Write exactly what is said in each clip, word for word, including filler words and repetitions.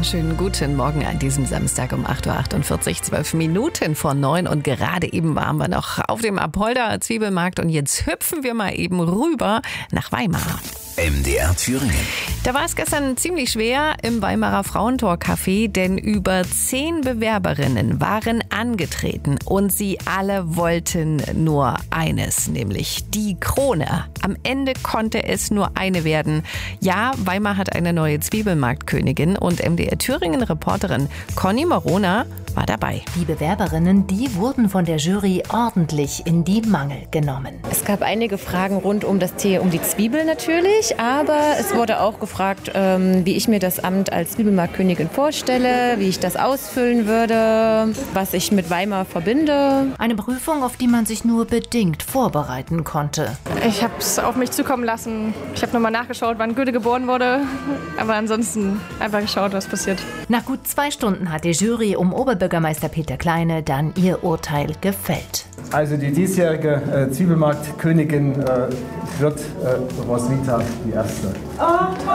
Schönen guten Morgen an diesem Samstag um acht Uhr achtundvierzig, zwölf Minuten vor neun. Und gerade eben waren wir noch auf dem Apolda Zwiebelmarkt und jetzt hüpfen wir mal eben rüber nach Weimar. M D R Thüringen. Da war es gestern ziemlich schwer im Weimarer Frauentor-Café, denn über zehn Bewerberinnen waren angetreten und sie alle wollten nur eines, nämlich die Krone. Am Ende konnte es nur eine werden. Ja, Weimar hat eine neue Zwiebelmarktkönigin und M D R Thüringen-Reporterin Conny Morona war dabei. Die Bewerberinnen, die wurden von der Jury ordentlich in die Mangel genommen. Es gab einige Fragen rund um das Thema, um die Zwiebel natürlich, aber es wurde auch gefragt, ähm, wie ich mir das Amt als Zwiebelmarktkönigin vorstelle, wie ich das ausfüllen würde, was ich mit Weimar verbinde. Eine Prüfung, auf die man sich nur bedingt vorbereiten konnte. Ich habe es auf mich zukommen lassen. Ich habe nochmal nachgeschaut, wann Goethe geboren wurde, aber ansonsten einfach geschaut, was passiert. Nach gut zwei Stunden hat die Jury um Oberbürgermeister Peter Kleine dann ihr Urteil gefällt. Also die diesjährige äh, Zwiebelmarktkönigin äh, wird äh, Roswitha die erste. Oh, toll!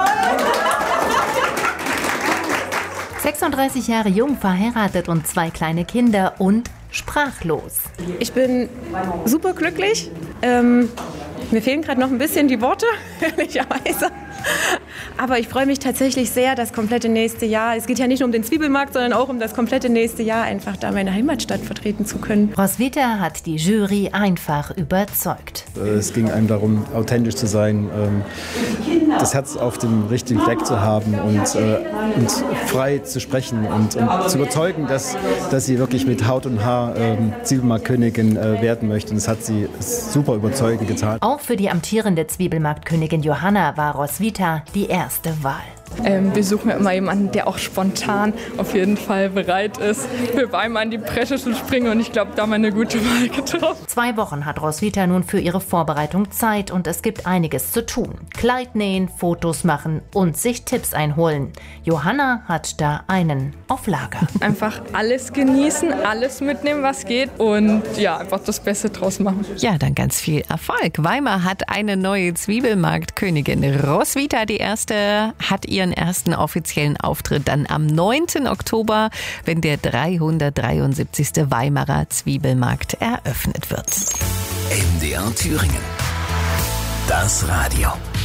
sechsunddreißig Jahre jung, verheiratet und zwei kleine Kinder und sprachlos. Ich bin super glücklich. Ähm, mir fehlen gerade noch ein bisschen die Worte, ehrlicherweise. Aber ich freue mich tatsächlich sehr, das komplette nächste Jahr, es geht ja nicht nur um den Zwiebelmarkt, sondern auch um das komplette nächste Jahr, einfach da meine Heimatstadt vertreten zu können. Roswitha hat die Jury einfach überzeugt. Es ging einem darum, authentisch zu sein, das Herz auf dem richtigen Fleck zu haben und, und frei zu sprechen und, und zu überzeugen, dass, dass sie wirklich mit Haut und Haar ähm, Zwiebelmarktkönigin äh, werden möchte. Und das hat sie super überzeugend getan. Auch für die amtierende Zwiebelmarktkönigin Johanna war Roswitha die erste Wahl. Ähm, wir suchen immer jemanden, der auch spontan auf jeden Fall bereit ist, für Weimar in die Bresche zu springen. Und ich glaube, da haben wir eine gute Wahl getroffen. Zwei Wochen hat Roswitha nun für ihre Vorbereitung Zeit und es gibt einiges zu tun. Kleid nähen, Fotos machen und sich Tipps einholen. Johanna hat da einen auf Lager. Einfach alles genießen, alles mitnehmen, was geht und ja, einfach das Beste draus machen. Ja, dann ganz viel Erfolg. Weimar hat eine neue Zwiebelmarktkönigin. Roswitha die erste hat ihren ersten offiziellen Auftritt dann am neunten Oktober, wenn der dreihundertdreiundsiebzigste Weimarer Zwiebelmarkt eröffnet wird. M D R Thüringen. Das Radio.